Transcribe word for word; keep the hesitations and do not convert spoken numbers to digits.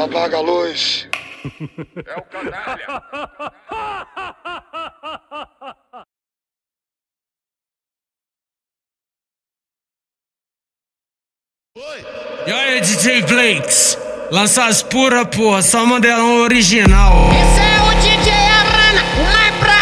apaga a luz. É o canalha. E aí, D J Flakes, lança as pura, porra, só modelão original.